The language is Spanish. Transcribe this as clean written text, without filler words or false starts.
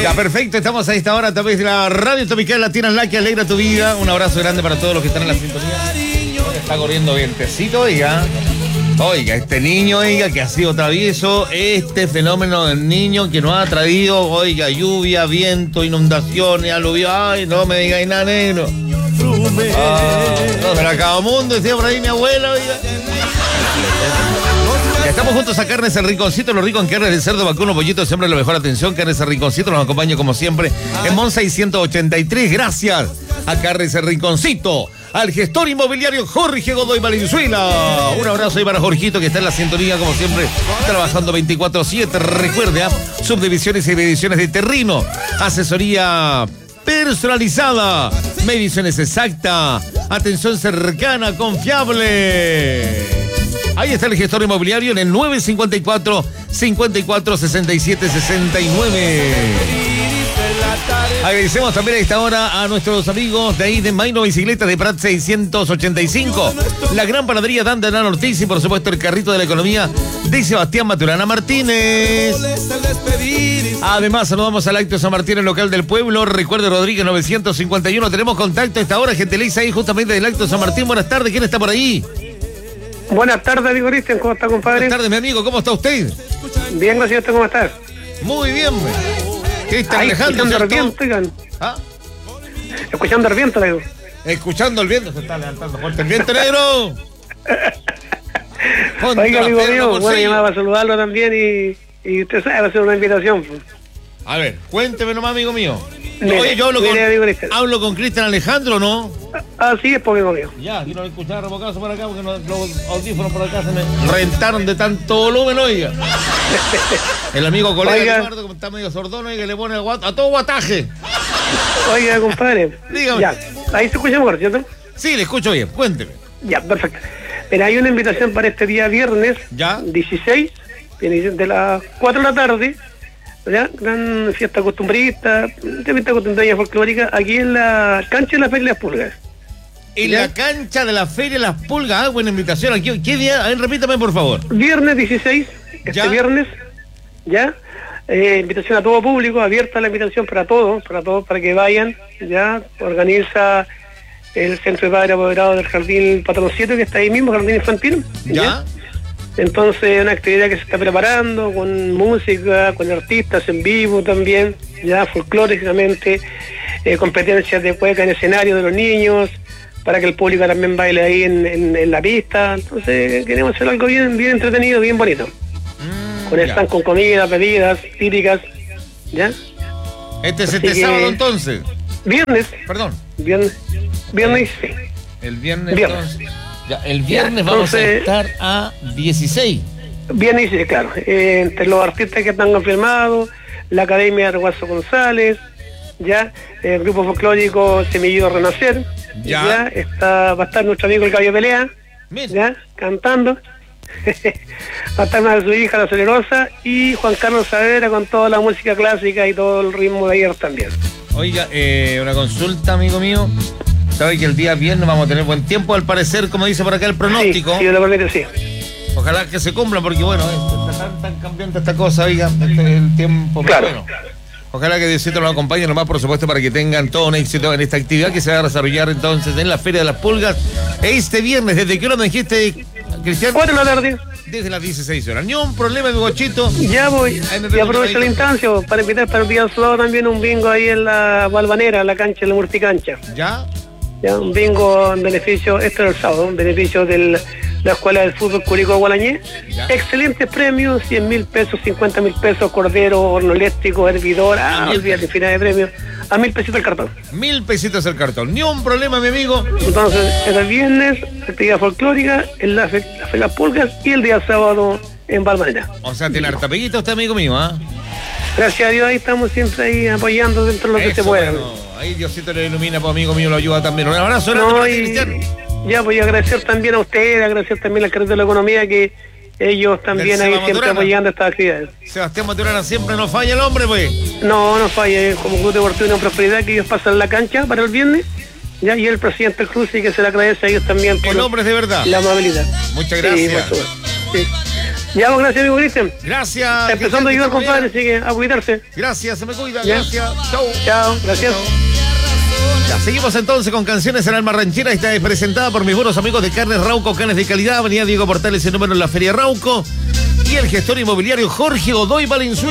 Ya, perfecto, estamos a esta hora a través de la radio Tropical Latina, la que alegra tu vida. Un abrazo grande para todos los que están en la sintonía. Hoy está corriendo vientecito, oiga. Oiga, este niño, oiga, que ha sido travieso, este fenómeno del niño que nos ha traído, oiga, lluvia, viento, inundaciones, aluvión. Ay, no me digáis nada, negro. No se le acabó mundo, decía por ahí mi abuela, oiga. Ya estamos juntos a Carnes El Rinconcito, lo rico en carnes de cerdo, vacuno, pollito, siempre la mejor atención. Carnes El Rinconcito nos acompaña como siempre en Mon 683. Gracias a Carnes El Rinconcito, al gestor inmobiliario Jorge Godoy Valenzuela. Un abrazo ahí para Jorgito, que está en la sintonía como siempre, trabajando 24/7. Recuerde, subdivisiones y mediciones de terreno, asesoría personalizada, mediciones exactas, atención cercana, confiable. Ahí está el gestor inmobiliario en el 954 54 67 69. Agradecemos también a esta hora a nuestros amigos de ahí de Maino Bicicletas de Prat 685. La gran panadería Dandana Ortiz y por supuesto el carrito de la economía de Sebastián Maturana Martínez. Además saludamos al Lácteo San Martín, el local del pueblo. Recuerde Rodríguez 951. Tenemos contacto a esta hora, gentileza ahí justamente del Lácteo San Martín. Buenas tardes, ¿quién está por ahí? Buenas tardes, amigo Cristian, ¿cómo está, compadre? Buenas tardes, mi amigo, ¿cómo está usted? Bien, gracias, ¿usted cómo está? Muy bien, Cristian Alejandro, escuchando el viento, oigan. ¿Ah? Escuchando el viento, le digo. Escuchando el viento, se está levantando fuerte el viento, negro. Oiga, amigo mío, bueno, llamaba para saludarlo también y usted sabe, va a hacer una invitación. Pues. A ver, cuénteme nomás, amigo mío. Mire, oye, yo hablo con Cristian Alejandro, ¿no? Ah, sí, es porque amigo mío. Ya, quiero escuchar revocazo por acá porque los audífonos por acá se me rentaron de tanto volumen, oiga. El amigo colega Eduardo, como está medio sordón, oiga, le pone a todo guataje. Oiga, compadre. Dígame. Ya, ahí se escucha mejor, ¿cierto? Sí, le escucho bien, cuénteme. Ya, perfecto. Mira, hay una invitación para este día viernes, ¿ya? 16, de las 4 de la tarde, ¿ya? Gran fiesta costumbrista, fiesta costumbrista folclórica, aquí en la cancha de la Feria de las Pulgas. En ¿ya? La cancha de la Feria de las Pulgas, buena invitación. Aquí, ¿qué día? A ver, repítame, por favor. Viernes 16, ¿ya? Viernes, ¿ya? Invitación a todo público, abierta la invitación para todos, para que vayan, ¿ya? Organiza el Centro de Padres Apoderados del Jardín Patroncito, que está ahí mismo, Jardín Infantil. ¿Ya? Entonces, una actividad que se está preparando con música, con artistas en vivo también, ya folclóricamente, competencias de cueca en escenario de los niños, para que el público también baile ahí en la pista. Entonces, queremos hacer algo bien entretenido, bien bonito. Con stand con comida, bebidas, típicas, ¿ya? Este es este sábado entonces. Viernes. Perdón. Viernes sí. El viernes. Entonces. Ya, el viernes ya, vamos a estar a 16. Viernes, sí, claro. Entre los artistas que están confirmados, la Academia de Guaso González, ya, el grupo folclórico Semillero Renacer, ya va a estar nuestro amigo el Caballo Pelea, ya, cantando. Va a estar una de su hija, la Solerosa, y Juan Carlos Saavedra con toda la música clásica y todo el ritmo de ayer también. Oiga, una consulta, amigo mío. Sabe que el día viernes vamos a tener buen tiempo, al parecer, como dice por acá el pronóstico. Sí, lo permite, sí. Ojalá que se cumpla, porque bueno, está tan cambiante esta cosa, oiga, este es el tiempo. Claro. Bueno, ojalá que Diosito nos acompañe nomás, por supuesto, para que tengan todo un éxito en esta actividad que se va a desarrollar entonces en la Feria de las Pulgas este viernes. ¿Desde qué hora me dijiste, Cristian? 4 de la tarde. Desde las 16 horas. Ni un problema, mi bochito. Ya voy. Y aprovecho la instancia para invitar para el día sábado también un bingo ahí en la Balvanera, en la cancha, en la Murticancha. ¿Ya? Ya, un bingo en beneficio, esto es el sábado, en beneficio de la Escuela del Fútbol Curicó Gualañé. Excelentes premios, 100.000 pesos, 50.000 pesos, cordero, horno eléctrico, hervidor, olvídate, final de premios, a 1.000 pesitos el cartón. 1.000 pesitos el cartón, ni un problema, mi amigo. Entonces, el viernes, actividad folclórica, en la Feria de las Pulgas, y el día sábado en Balvanera. O sea, tiene harta peguita usted, amigo mío, ¿ah? Gracias a Dios, ahí estamos siempre ahí apoyando dentro de lo que se pueda. Bueno, ahí Diosito le ilumina, pues amigo mío lo ayuda también. Un abrazo, Cristian. Ya, voy a agradecer también a ustedes, agradecer también al carril de la economía, que ellos también ahí siempre apoyando estas actividades. Sebastián Maturana, siempre no falla el hombre, pues. No falla, como Club Deportivo Una Prosperidad, que ellos pasan la cancha para el viernes, ya, y el presidente del Cruz, y que se le agradece a ellos también por el hombre es de verdad. La amabilidad. Muchas gracias. Sí. Ya, pues, gracias, amigo Cristian. Gracias. Está empezando a ayudar, compadre, así que a cuidarse. Gracias, se me cuida. Ya. Gracias. Chau. Chao, gracias. Ya, seguimos entonces con canciones en Alma Ranchera. Esta es presentada por mis buenos amigos de Carnes Rauco, carnes de calidad. Avenida Diego Portales, el número en la Feria Rauco. Y el gestor inmobiliario Jorge Godoy Valenzuela.